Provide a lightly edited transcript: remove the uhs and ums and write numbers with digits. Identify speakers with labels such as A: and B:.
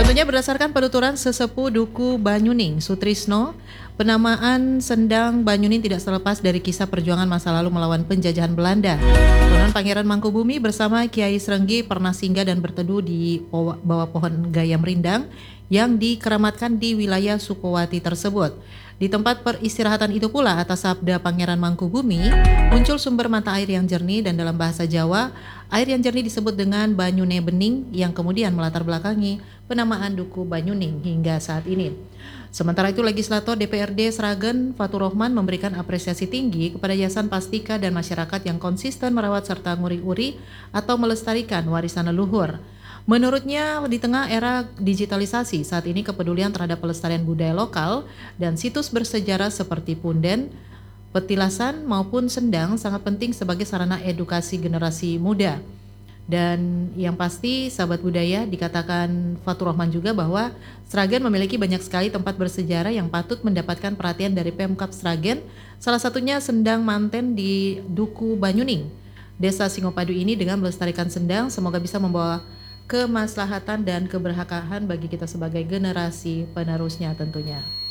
A: Tentunya berdasarkan penuturan sesepuh Duku Banyuning, Sutrisno, penamaan Sendang Banyuning tidak terlepas dari kisah perjuangan masa lalu melawan penjajahan Belanda. Konon Pangeran Mangkubumi bersama Kiai Srenggi pernah singgah dan berteduh di bawah pohon gayam rindang yang dikeramatkan di wilayah Sukowati tersebut. Di tempat peristirahatan itu pula, atas sabda Pangeran Mangkubumi, muncul sumber mata air yang jernih dan dalam bahasa Jawa, air yang jernih disebut dengan Banyune Bening yang kemudian melatar belakangi penamaan Duku Banyuning hingga saat ini. Sementara itu, Legislator DPRD Sragen Fatur Rohman memberikan apresiasi tinggi kepada Yayasan Pastika dan masyarakat yang konsisten merawat serta nguri-uri atau melestarikan warisan leluhur. Menurutnya, di tengah era digitalisasi, saat ini kepedulian terhadap pelestarian budaya lokal dan situs bersejarah seperti Punden, Petilasan maupun Sendang sangat penting sebagai sarana edukasi generasi muda. Dan yang pasti, sahabat budaya, dikatakan Fatur Rohman juga bahwa Sragen memiliki banyak sekali tempat bersejarah yang patut mendapatkan perhatian dari Pemkab Sragen, salah satunya Sendang Manten di Duku Banyuning. Desa Singopadu ini dengan melestarikan Sendang semoga bisa membawa kemaslahatan dan keberkahan bagi kita sebagai generasi penerusnya tentunya.